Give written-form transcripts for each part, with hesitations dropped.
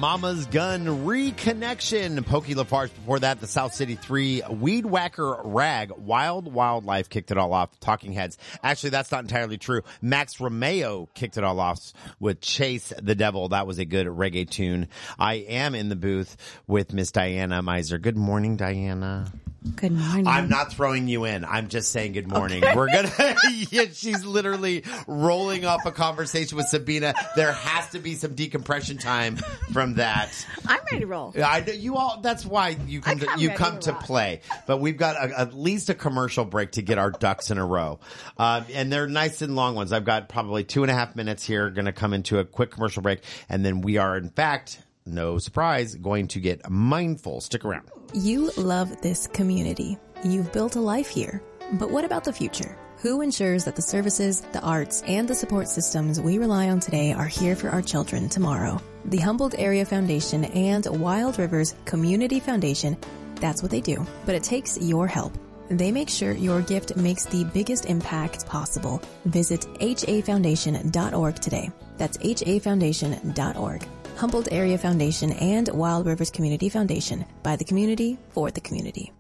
Mama's Gun Reconnection. Pokey Lafarge before that, the South City 3, Weed Whacker Rag, Wild Wildlife kicked it all off. Talking Heads. Actually, that's not entirely true. Max Romeo kicked it all off with Chase the Devil. That was a good reggae tune. I am in the booth with Miss Diana Miser. Good morning, Diana. Good morning. I'm not throwing you in. I'm just saying good morning. Okay. We're gonna. Yeah, she's literally rolling off a conversation with Sabina. There has to be some decompression time from that. I'm ready to roll. You all. That's why you come to play. But we've got at least a commercial break to get our ducks in a row, and they're nice and long ones. I've got probably 2.5 minutes here. Going to come into a quick commercial break, and then we are in fact, no surprise, going to get mindful. Stick around. You love this community. You've built a life here. But what about the future? Who ensures that the services, the arts, and the support systems we rely on today are here for our children tomorrow? The Humboldt Area Foundation and Wild Rivers Community Foundation, that's what they do. But it takes your help. They make sure your gift makes the biggest impact possible. Visit hafoundation.org today. That's hafoundation.org. Humboldt Area Foundation and Wild Rivers Community Foundation, by the community, for the community.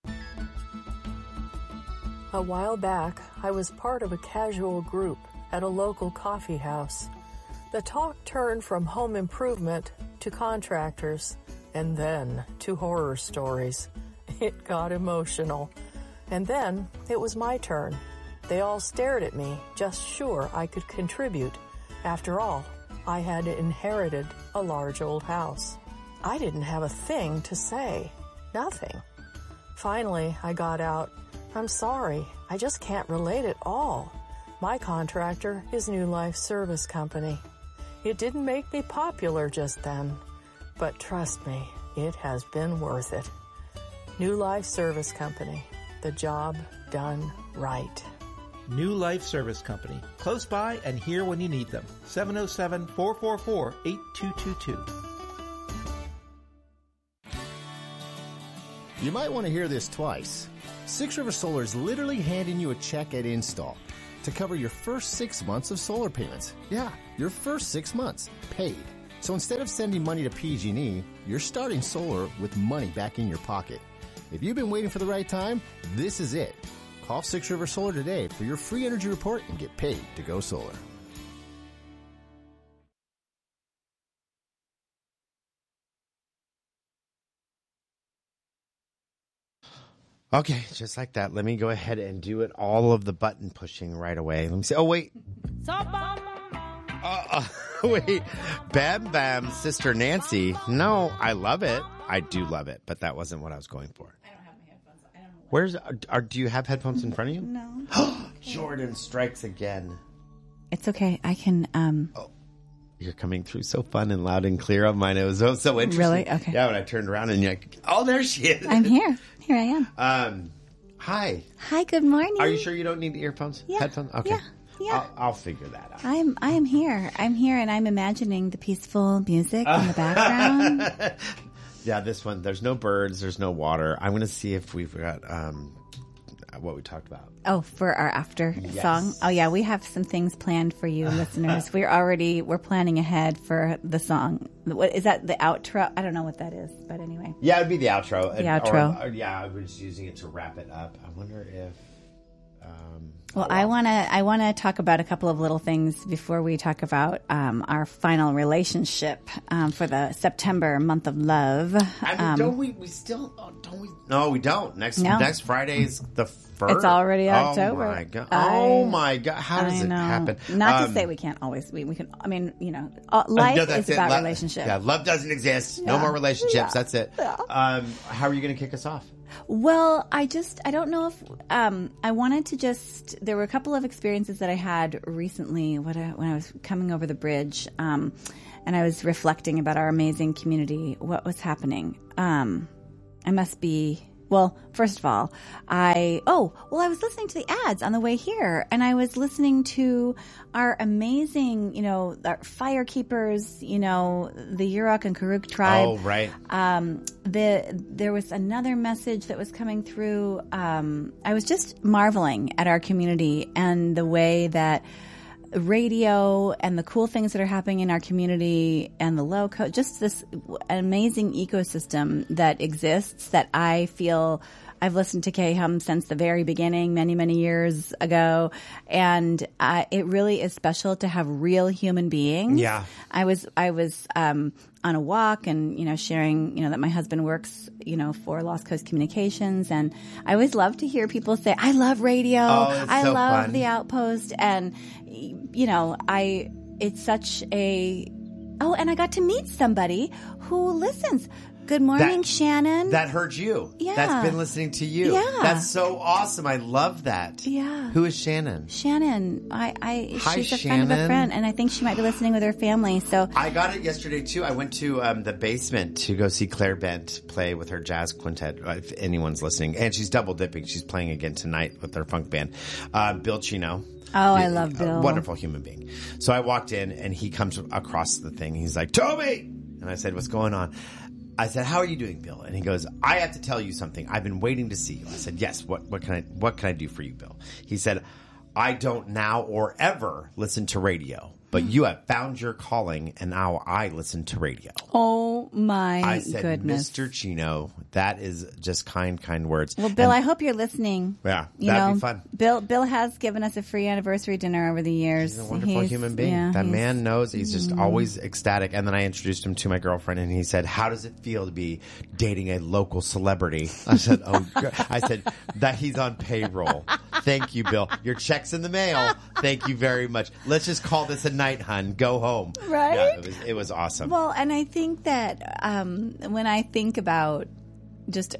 A while back, I was part of a casual group at a local coffee house. The talk turned from home improvement to contractors, and then to horror stories. It got emotional. And then it was my turn. They all stared at me, just sure I could contribute. After all, I had inherited a large old house. I didn't have a thing to say. Nothing. Finally, I got out, "I'm sorry, I just can't relate at all. My contractor is New Life Service Company." It didn't make me popular just then, but trust me, it has been worth it. New Life Service Company. The job done right. New Life Service Company. Close by and here when you need them. 707-444-8222. You might want to hear this twice. Six River Solar is literally handing you a check at install to cover your first 6 months of solar payments. Yeah, your first 6 months, paid. So instead of sending money to PG&E, you're starting solar with money back in your pocket. If you've been waiting for the right time, this is it. Call Six River Solar today for your free energy report and get paid to go solar. Okay, just like that. Let me go ahead and do it. All of the button pushing right away. Let me see. Oh, wait. Wait. Bam Bam, Sister Nancy. No, I love it. I do love it, but that wasn't what I was going for. I don't have my headphones. I don't know. Do you have headphones in front of you? No. Jordan strikes again. It's okay. I can, Oh, you're coming through so fun and loud and clear on mine. It was so interesting. Really? Okay. Yeah, when I turned around and you're like, oh, there she is. I'm here. Here I am. Hi. Hi, good morning. Are you sure you don't need earphones? Yeah. Headphones? Okay. Yeah. Yeah. I'll figure that out. I am here. I'm here and I'm imagining the peaceful music in the background. Yeah, this one, there's no birds, there's no water. I'm going to see if we've got what we talked about. Oh, for our after Yes. song? Oh, yeah, we have some things planned for you, listeners. We're planning ahead for the song. What is that, the outro? I don't know what that is, but anyway. Yeah, it'd be the outro. The outro. Or, yeah, I was using it to wrap it up. I wonder if... Well, I want to talk about a couple of little things before we talk about our final relationship for the September month of love. don't we still... don't we? No, we don't. Next Friday's the 1st. It's already October. Oh, my God. How does it happen? Not to say we can't always... We can... I mean, life is about relationship. Yeah, love doesn't exist. No more relationships. Yeah. That's it. Yeah. How are you going to kick us off? Well, I don't know if I wanted to just. There were a couple of experiences that I had recently when I was coming over the bridge, and I was reflecting about our amazing community. What was happening? I must be. Well, first of all, I was listening to the ads on the way here, and I was listening to our amazing, our fire keepers, the Yurok and Karuk tribe. Oh, right. There was another message that was coming through. I was just marveling at our community and the way that radio and the cool things that are happening in our community and the low code, just this amazing ecosystem that exists that I feel I've listened to K-Hum since the very beginning, many, many years ago. And it really is special to have real human beings. Yeah. I was on a walk and, sharing, that my husband works, for Lost Coast Communications. And I always love to hear people say, I love radio. I so love fun. The Outpost. And, it's such and I got to meet somebody who listens. Good morning, Shannon. That heard you. Yeah. That's been listening to you. Yeah. That's so awesome. I love that. Yeah. Who is Shannon? Shannon. Hi, she's a friend of a friend, and I think she might be listening with her family. So I got it yesterday too. I went to the basement to go see Claire Bent play with her jazz quintet. If anyone's listening, and she's double dipping. She's playing again tonight with her funk band. Bill Chino. Oh, I love Bill. A wonderful human being. So I walked in, and he comes across the thing. He's like, Toby! And I said, what's going on? I said, how are you doing, Bill? And he goes, I have to tell you something. I've been waiting to see you. I said, yes, what can I do for you, Bill? He said, I don't now or ever listen to radio, but you have found your calling, and now I listen to radio. Oh, my I said, goodness. Mr. Chino, that is just kind words. Well, Bill, I hope you're listening. Yeah, that'd be fun. Bill has given us a free anniversary dinner over the years. He's a wonderful human being. Yeah, that man knows. He's just always ecstatic. And then I introduced him to my girlfriend, and he said, how does it feel to be dating a local celebrity? I said, that he's on payroll. Thank you, Bill. Your check's in the mail. Thank you very much. Let's just call this a night, hun. Go home. Right? Yeah, it was awesome. Well, and I think that when I think about just,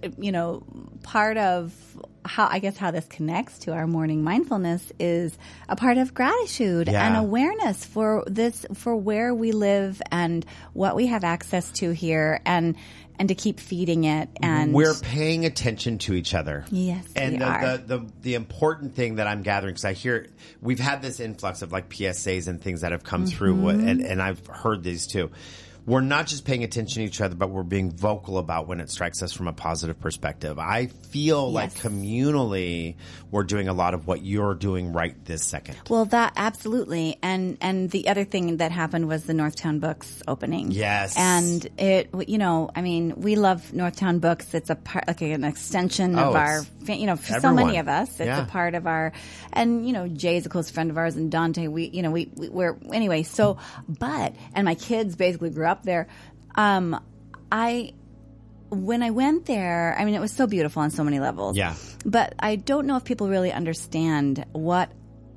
part of how this connects to our morning mindfulness is a part of gratitude and awareness for where we live and what we have access to here and to keep feeding it. And we're paying attention to each other. Yes, and we are. The important thing that I'm gathering, because I hear we've had this influx of like PSAs and things that have come through, and I've heard these too. We're not just paying attention to each other, but we're being vocal about when it strikes us from a positive perspective. I feel like communally we're doing a lot of what you're doing right this second. Well, that absolutely. And the other thing that happened was the Northtown Books opening. Yes. And it, we love Northtown Books. It's a part, like an extension of our, for so many of us, it's a part of our, and, Jay's a close friend of ours, and Dante, we're, anyway, so, and my kids basically grew up there. When I went there, it was so beautiful on so many levels. Yeah. But I don't know if people really understand what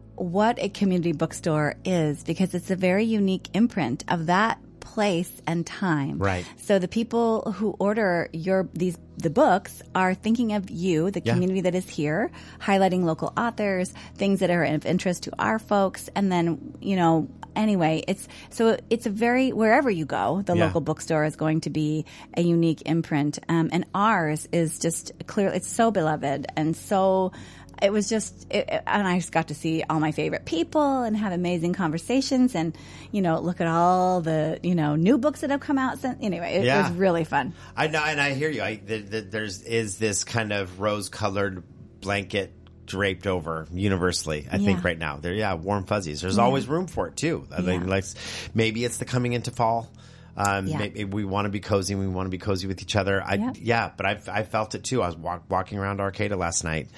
a community bookstore is, because it's a very unique imprint of that place and time. Right. So the people who order the books are thinking of you, the community that is here, highlighting local authors, things that are of interest to our folks, and then, anyway, it's a very, wherever you go, the local bookstore is going to be a unique imprint. And ours is just clearly, it's so beloved and so, it was just, and I just got to see all my favorite people and have amazing conversations and, look at all the, new books that have come out since. Anyway, it was really fun. I know, and I hear you. There's this kind of rose-colored blanket draped over universally, I think right now. Warm fuzzies. There's always room for it too. I mean, maybe it's the coming into fall. Maybe we want to be cozy. We want to be cozy with each other. But I felt it too. I was walking around Arcata last night,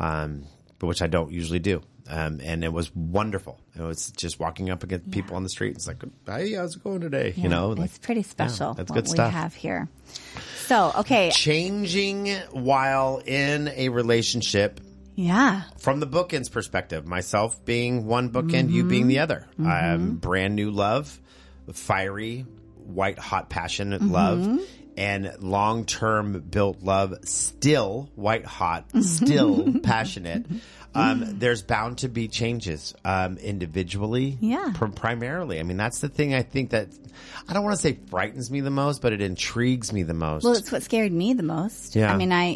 which I don't usually do. And it was wonderful. It was just walking up against people on the street. It's like, hey, how's it going today? It's pretty special that's what good stuff. we have here. So, okay. Changing while in a relationship. Yeah. From the bookends perspective, myself being one bookend, you being the other. Brand new love, fiery, white hot passionate love, and long-term built love, still white hot, still passionate. There's bound to be changes individually, primarily. That's the thing I think that, I don't want to say frightens me the most, but it intrigues me the most. Well, it's what scared me the most. Yeah.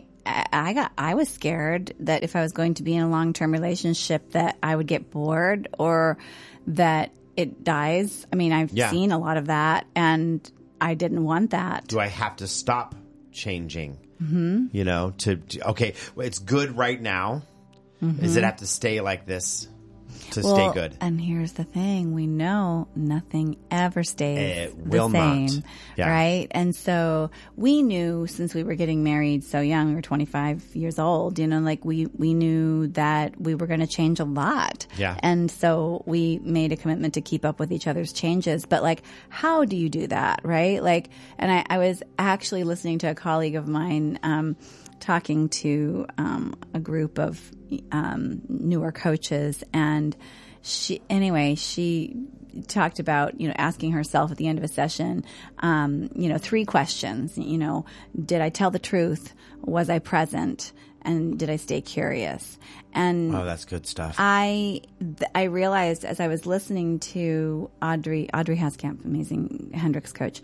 I was scared that if I was going to be in a long-term relationship that I would get bored or that it dies. I've seen a lot of that, and I didn't want that. Do I have to stop changing? Okay, well, it's good right now. Does it have to stay like this to stay good. And here's the thing. We know nothing ever stays will the same, not. Yeah. right? And so we knew since we were getting married so young, we were 25 years old, like we knew that we were going to change a lot. Yeah. And so we made a commitment to keep up with each other's changes. But like, how do you do that, right? Like, and I was actually listening to a colleague of mine, talking to a group of newer coaches, and she talked about asking herself at the end of a session 3 questions. Did I tell the truth? Was I present? And did I stay curious? And that's good stuff. I realized as I was listening to Audrey Haskamp, amazing Hendricks coach,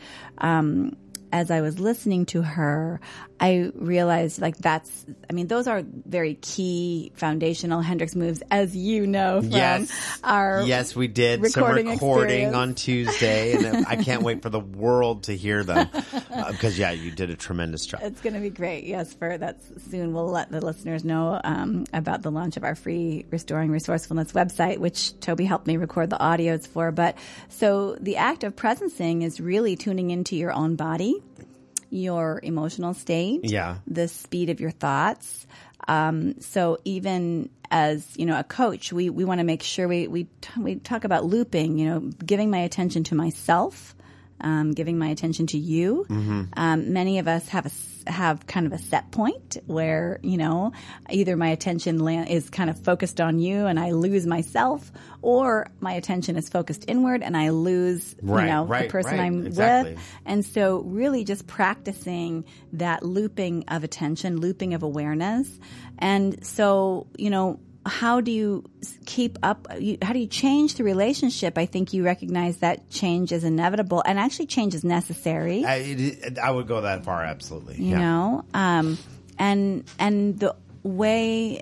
as I was listening to her, I realized those are very key foundational Hendricks moves, as you know from our Yes, we did recording some recording experience. on Tuesday, and I can't wait for the world to hear them because you did a tremendous job. It's going to be great. Yes, that's soon. We'll let the listeners know about the launch of our free Restoring Resourcefulness website, which Toby helped me record the audios for. But so the act of presencing is really tuning into your own body, your emotional state, the speed of your thoughts. So even as, a coach, we want to make sure we talk about looping, giving my attention to myself, giving my attention to you. Mm-hmm. Many of us have kind of a set point where, either my attention is kind of focused on you and I lose myself, or my attention is focused inward and I lose, the person I'm with. And so really just practicing that looping of attention, looping of awareness. And so, how do you keep up? How do you change the relationship? I think you recognize that change is inevitable, and actually change is necessary. I would go that far, absolutely. You know, and the way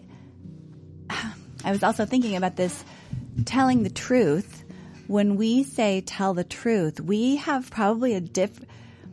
I was also thinking about this, telling the truth. When we say tell the truth, we have probably a different.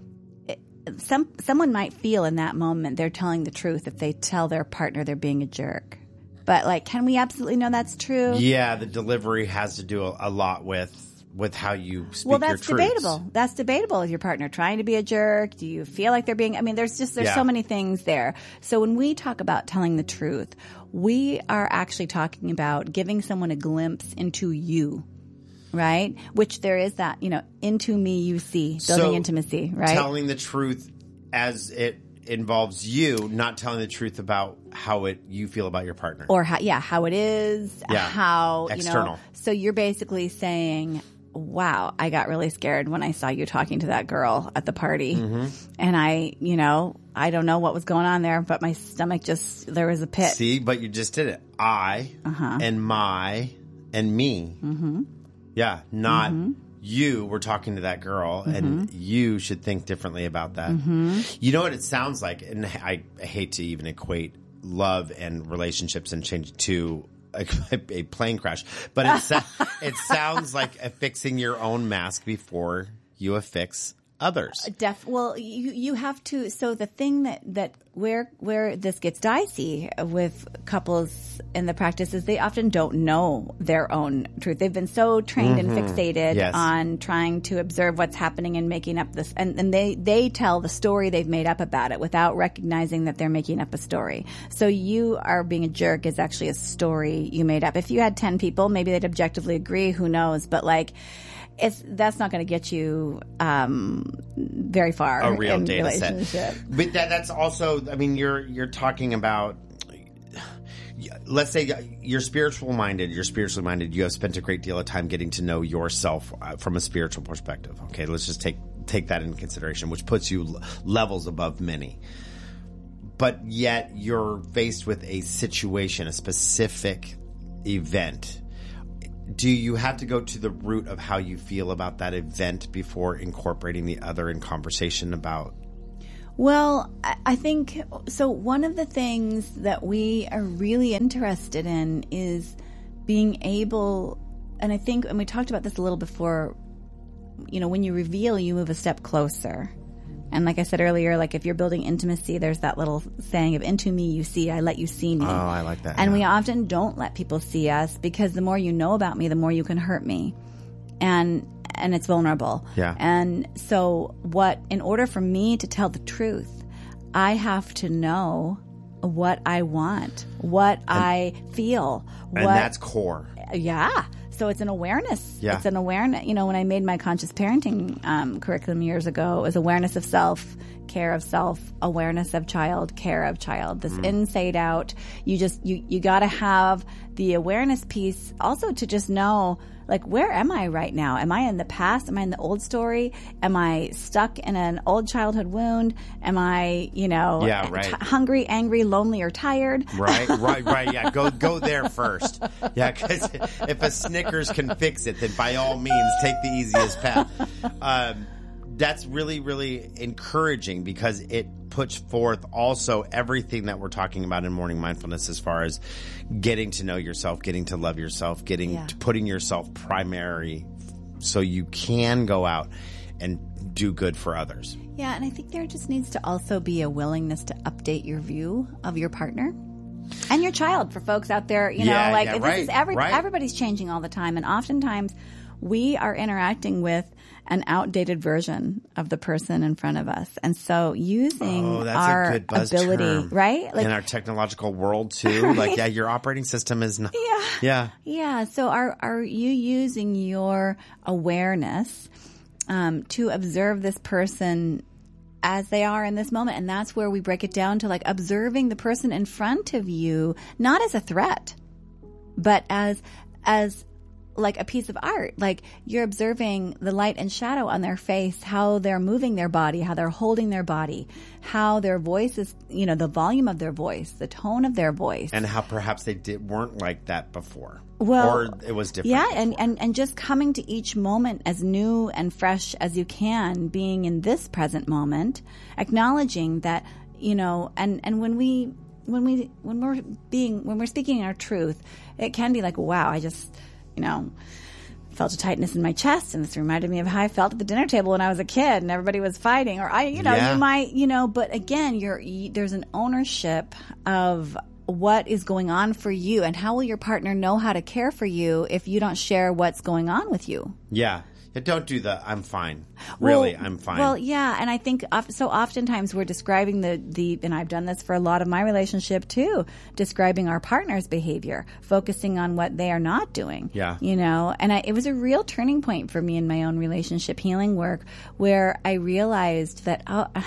Someone might feel in that moment they're telling the truth if they tell their partner they're being a jerk. But can we absolutely know that's true? Yeah, the delivery has to do a lot with how you speak your truths. Well, that's debatable. That's debatable. Is your partner trying to be a jerk? Do you feel like they're being? There's so many things there. So when we talk about telling the truth, we are actually talking about giving someone a glimpse into you. Right? Which there is that, into me you see, building intimacy, right? Telling the truth as it involves you, not telling the truth about how you feel about your partner. Or how it is, how, external. So you're basically saying, wow, I got really scared when I saw you talking to that girl at the party. Mm-hmm. And I don't know what was going on there, but my stomach there was a pit. See, but you just did it. I and my and me. Mm-hmm. Yeah, not you were talking to that girl, and you should think differently about that. Mm-hmm. You know what it sounds like, and I hate to even equate love and relationships and change to a plane crash, but it sounds like affixing your own mask before you affix others. Well, you have to. So the thing that where this gets dicey with couples in the practice is they often don't know their own truth. They've been so trained and fixated on trying to observe what's happening and making up this, and they tell the story they've made up about it without recognizing that they're making up a story. So you are being a jerk is actually a story you made up. If you had 10 people, maybe they'd objectively agree. Who knows? But that's not going to get you very far. A real in data relationship. set. But that's also, you're talking about, let's say you're spiritually minded. You have spent a great deal of time getting to know yourself from a spiritual perspective. Okay, let's just take that into consideration, which puts you levels above many. But yet you're faced with a situation, a specific event. Do you have to go to the root of how you feel about that event before incorporating the other in conversation about? Well, I think so. One of the things that we are really interested in is being able, and I think, and we talked about this a little before, when you reveal, you move a step closer. And like I said earlier, like if you're building intimacy, there's that little saying of into me you see, I let you see me. Oh, I like that. And we often don't let people see us because the more you know about me, the more you can hurt me. And it's vulnerable. Yeah. And so in order for me to tell the truth, I have to know what I want, what I feel. And that's core. Yeah. So it's an awareness. Yeah. It's an awareness. You know, when I made my conscious parenting curriculum years ago, it was awareness of self, care of self, awareness of child, care of child. This inside out. You got to have the awareness piece also to just know, like, where am I right now? Am I in the past? Am I in the old story? Am I stuck in an old childhood wound? Am I, hungry, angry, lonely, or tired? Right. Yeah, go there first. Yeah, because if a Snickers can fix it, then by all means, take the easiest path. That's really, really encouraging because it puts forth also everything that we're talking about in morning mindfulness as far as getting to know yourself, getting to love yourself, to putting yourself primary so you can go out and do good for others. Yeah, and I think there just needs to also be a willingness to update your view of your partner and your child for folks out there, everybody's changing all the time, and oftentimes we are interacting with an outdated version of the person in front of us. And so using our a good buzz ability, term. Right? Like, in our technological world too. Right? Like, yeah, your operating system is not. Yeah. Yeah. So are you using your awareness to observe this person as they are in this moment? And that's where we break it down to, like, observing the person in front of you, not as a threat, but as like a piece of art. Like, you're observing the light and shadow on their face, how they're moving their body, how they're holding their body, how their voice is, the volume of their voice, the tone of their voice. And how perhaps they weren't like that before. Well, or it was different. Yeah, and just coming to each moment as new and fresh as you can, being in this present moment, acknowledging that, and when we're speaking our truth, it can be like, wow, I just felt a tightness in my chest, and this reminded me of how I felt at the dinner table when I was a kid and everybody was fighting, or you might, but again, there's an ownership of what is going on for you, and how will your partner know how to care for you if you don't share what's going on with you? Yeah. Don't do the I'm fine. Really, I'm fine. Well, yeah, and I think so oftentimes we're describing the and I've done this for a lot of my relationship too, describing our partner's behavior, focusing on what they are not doing. Yeah. And it was a real turning point for me in my own relationship healing work, where I realized that,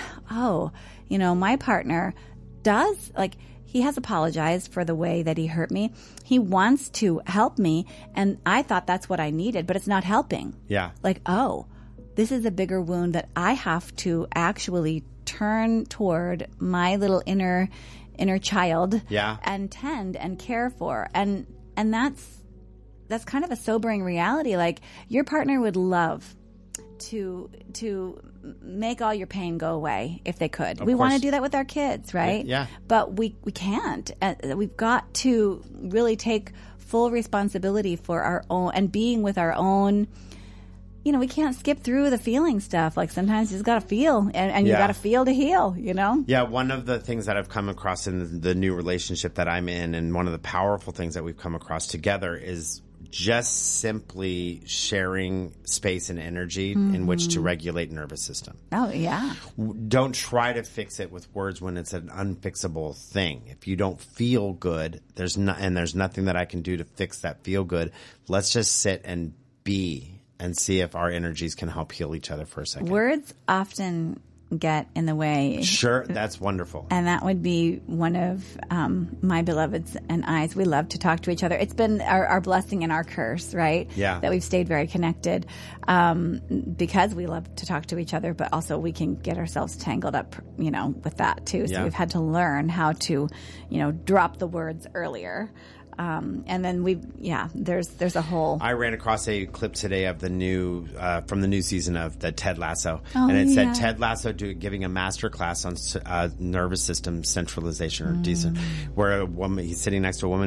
my partner does, like, he has apologized for the way that he hurt me. He wants to help me, and I thought that's what I needed, but it's not helping. Yeah. Like, this is a bigger wound that I have to actually turn toward my little inner child. Yeah. And tend and care for. And that's kind of a sobering reality. Like, your partner would love to make all your pain go away if they could. We want to do that with our kids, right? Yeah. But we can't. We've got to really take full responsibility for our own, and being with our own. We can't skip through the feeling stuff. Like, sometimes you just got to feel, and you got to feel to heal, Yeah. One of the things that I've come across in the new relationship that I'm in, and one of the powerful things that we've come across together, is just simply sharing space and energy in which to regulate nervous system. Oh, yeah. Don't try to fix it with words when it's an unfixable thing. If you don't feel good, there's nothing that I can do to fix that feel good. Let's just sit and be and see if our energies can help heal each other for a second. Words often get in the way. Sure, that's wonderful. And that would be one of my beloveds and I's. We love to talk to each other. It's been our blessing and our curse, right? Yeah. That we've stayed very connected because we love to talk to each other, but also we can get ourselves tangled up, with that too. So we've had to learn how to, drop the words earlier. And then there's a whole. I ran across a clip today of the new from the new season of the Ted Lasso, and it said Ted Lasso giving a master class on nervous system centralization, or decent, where he's sitting next to a woman